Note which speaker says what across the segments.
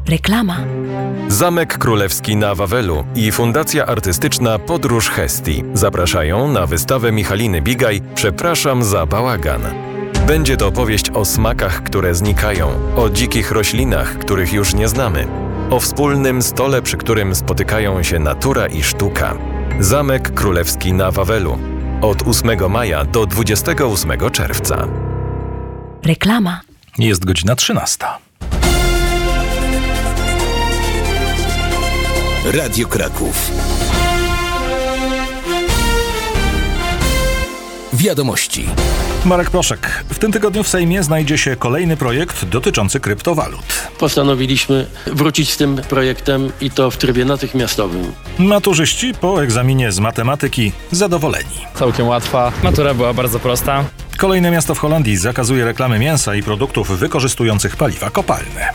Speaker 1: Reklama.
Speaker 2: Zamek Królewski na Wawelu i Fundacja Artystyczna Podróż Hestii zapraszają na wystawę Michaliny Bigaj „Przepraszam za bałagan”. Będzie to opowieść o smakach, które znikają, o dzikich roślinach, których już nie znamy, o wspólnym stole, przy którym spotykają się natura i sztuka. Zamek Królewski na Wawelu. Od 8 maja do 28 czerwca.
Speaker 1: Reklama.
Speaker 3: Jest godzina 13.
Speaker 4: Radio Kraków. Wiadomości.
Speaker 3: Marek Proszek. W tym tygodniu w Sejmie znajdzie się kolejny projekt dotyczący kryptowalut.
Speaker 5: Postanowiliśmy wrócić z tym projektem i to w trybie natychmiastowym.
Speaker 3: Maturzyści po egzaminie z matematyki zadowoleni.
Speaker 6: Całkiem łatwa. Matura była bardzo prosta.
Speaker 3: Kolejne miasto w Holandii zakazuje reklamy mięsa i produktów wykorzystujących paliwa kopalne.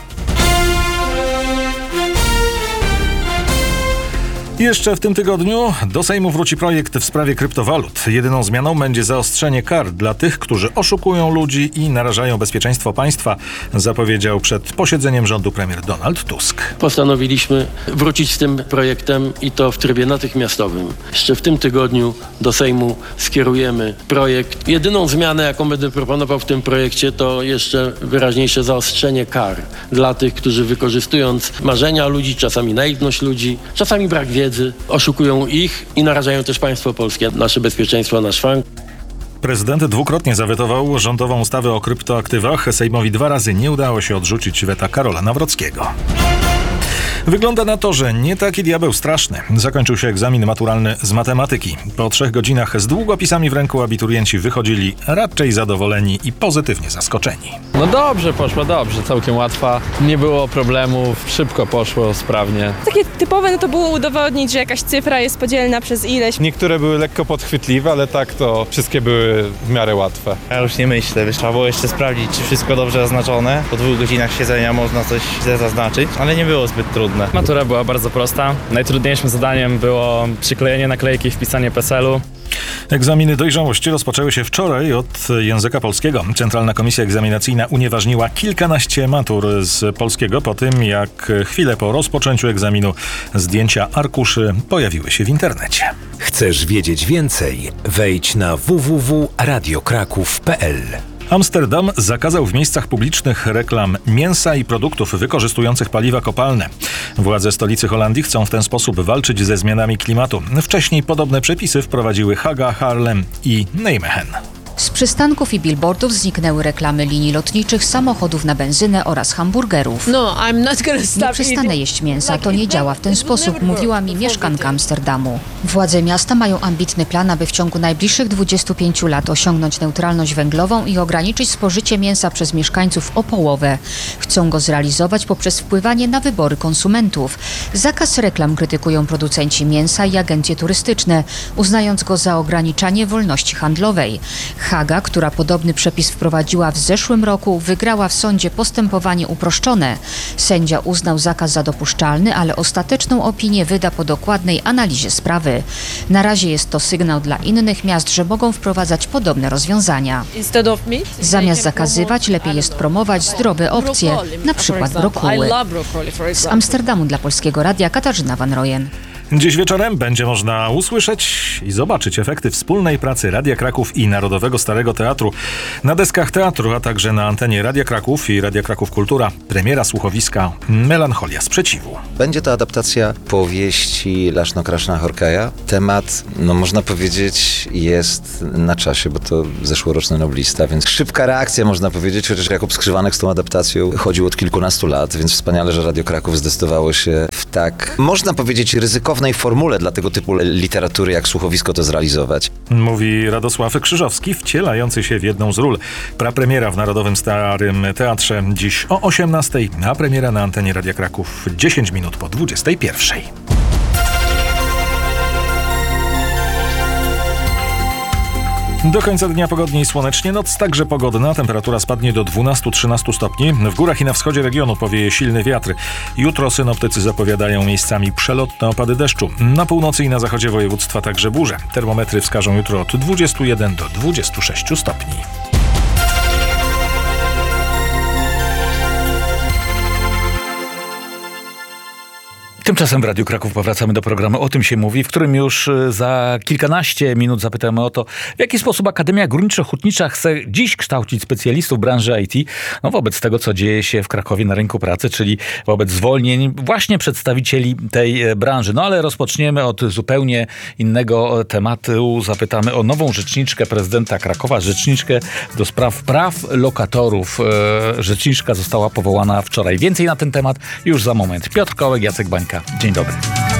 Speaker 3: Jeszcze w tym tygodniu do Sejmu wróci projekt w sprawie kryptowalut. Jedyną zmianą będzie zaostrzenie kar dla tych, którzy oszukują ludzi i narażają bezpieczeństwo państwa, zapowiedział przed posiedzeniem rządu premier Donald Tusk.
Speaker 5: Postanowiliśmy wrócić z tym projektem i to w trybie natychmiastowym. Jeszcze w tym tygodniu do Sejmu skierujemy projekt. Jedyną zmianę, jaką będę proponował w tym projekcie, to jeszcze wyraźniejsze zaostrzenie kar dla tych, którzy wykorzystując marzenia ludzi, czasami naiwność ludzi, czasami brak wiedzy, oszukują ich i narażają też państwo polskie, nasze bezpieczeństwo na szwank.
Speaker 3: Prezydent dwukrotnie zawetował rządową ustawę o kryptoaktywach. Sejmowi 2 razy nie udało się odrzucić weta Karola Nawrockiego. Wygląda na to, że nie taki diabeł straszny. Zakończył się egzamin maturalny z matematyki. Po 3 godzinach z długopisami w ręku abiturienci wychodzili raczej zadowoleni i pozytywnie zaskoczeni.
Speaker 6: No dobrze, całkiem łatwa. Nie było problemów, szybko poszło, sprawnie.
Speaker 7: Takie typowe to było udowodnić, że jakaś cyfra jest podzielna przez ileś.
Speaker 8: Niektóre były lekko podchwytliwe, ale tak to wszystkie były w miarę łatwe.
Speaker 9: Ja już nie myślę, trzeba było jeszcze sprawdzić, czy wszystko dobrze zaznaczone. Po 2 godzinach siedzenia można coś źle zaznaczyć, ale nie było zbyt trudne.
Speaker 6: Matura była bardzo prosta. Najtrudniejszym zadaniem było przyklejenie naklejki i wpisanie PESEL-u.
Speaker 3: Egzaminy dojrzałości rozpoczęły się wczoraj od języka polskiego. Centralna Komisja Egzaminacyjna unieważniła kilkanaście matur z polskiego po tym, jak chwilę po rozpoczęciu egzaminu zdjęcia arkuszy pojawiły się w internecie.
Speaker 4: Chcesz wiedzieć więcej? Wejdź na www.radiokraków.pl.
Speaker 3: Amsterdam zakazał w miejscach publicznych reklam mięsa i produktów wykorzystujących paliwa kopalne. Władze stolicy Holandii chcą w ten sposób walczyć ze zmianami klimatu. Wcześniej podobne przepisy wprowadziły Haga, Haarlem i Nijmegen.
Speaker 10: Z przystanków i billboardów zniknęły reklamy linii lotniczych, samochodów na benzynę oraz hamburgerów. Nie przestanę jeść mięsa, to nie działa w ten sposób, mówiła mi mieszkanka Amsterdamu. Władze miasta mają ambitny plan, aby w ciągu najbliższych 25 lat osiągnąć neutralność węglową i ograniczyć spożycie mięsa przez mieszkańców o połowę. Chcą go zrealizować poprzez wpływanie na wybory konsumentów. Zakaz reklam krytykują producenci mięsa i agencje turystyczne, uznając go za ograniczanie wolności handlowej. Haga, która podobny przepis wprowadziła w zeszłym roku, wygrała w sądzie postępowanie uproszczone. Sędzia uznał zakaz za dopuszczalny, ale ostateczną opinię wyda po dokładnej analizie sprawy. Na razie jest to sygnał dla innych miast, że mogą wprowadzać podobne rozwiązania. Zamiast zakazywać, lepiej jest promować zdrowe opcje, na przykład brokuły. Z Amsterdamu dla Polskiego Radia Katarzyna Van Royen.
Speaker 3: Dziś wieczorem będzie można usłyszeć i zobaczyć efekty wspólnej pracy Radia Kraków i Narodowego Starego Teatru. Na deskach teatru, a także na antenie Radia Kraków i Radia Kraków Kultura premiera słuchowiska Melancholia Sprzeciwu.
Speaker 11: Będzie to adaptacja powieści Leszno-Kraszna Horkaja. Temat, można powiedzieć, jest na czasie, bo to zeszłoroczny noblista, więc szybka reakcja, można powiedzieć, chociaż Jakub Skrzywanek z tą adaptacją chodził od kilkunastu lat, więc wspaniale, że Radio Kraków zdecydowało się w tak, można powiedzieć, ryzykownej formule dla tego typu literatury jak słuchowisko to zrealizować.
Speaker 3: Mówi Radosław Krzyżowski, wcielający się w jedną z ról. Prapremiera w Narodowym Starym Teatrze dziś o 18:00, a premiera na antenie Radia Kraków 10 minut po 21:00. Do końca dnia pogodnie i słonecznie, noc także pogodna, temperatura spadnie do 12-13 stopni. W górach i na wschodzie regionu powieje silny wiatr. Jutro synoptycy zapowiadają miejscami przelotne opady deszczu. Na północy i na zachodzie województwa także burze. Termometry wskażą jutro od 21 do 26 stopni. Tymczasem w Radiu Kraków powracamy do programu O tym się mówi, w którym już za kilkanaście minut zapytamy o to, w jaki sposób Akademia Górniczo-Hutnicza chce dziś kształcić specjalistów branży IT, wobec tego, co dzieje się w Krakowie na rynku pracy, czyli wobec zwolnień właśnie przedstawicieli tej branży. Ale rozpoczniemy od zupełnie innego tematu. Zapytamy o nową rzeczniczkę prezydenta Krakowa, rzeczniczkę do spraw praw lokatorów. Rzeczniczka została powołana wczoraj. Więcej na ten temat już za moment. Piotr Kołek, Jacek Bańka. Dzień dobry.